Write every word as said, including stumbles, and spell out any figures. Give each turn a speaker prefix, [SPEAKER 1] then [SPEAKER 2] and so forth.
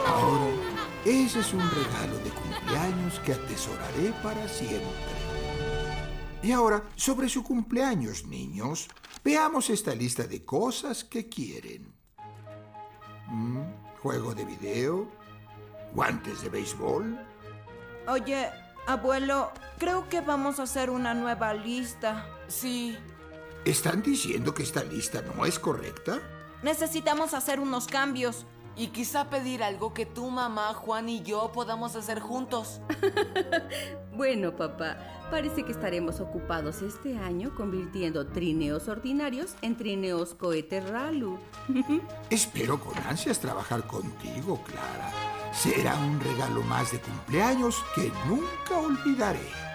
[SPEAKER 1] Ahora, ese es un regalo de cumpleaños que atesoraré para siempre. Y ahora, sobre su cumpleaños, niños, veamos esta lista de cosas que quieren. ¿Mm? ¿Juego de video? ¿Guantes de béisbol?
[SPEAKER 2] Oye, abuelo, creo que vamos a hacer una nueva lista.
[SPEAKER 3] Sí.
[SPEAKER 1] ¿Están diciendo que esta lista no es correcta?
[SPEAKER 2] Necesitamos hacer unos cambios.
[SPEAKER 3] Y quizá pedir algo que tu mamá, Juan y yo podamos hacer juntos.
[SPEAKER 4] Bueno, papá, parece que estaremos ocupados este año convirtiendo trineos ordinarios en trineos cohetes Ralu.
[SPEAKER 1] Espero con ansias trabajar contigo, Clara. Será un regalo más de cumpleaños que nunca olvidaré.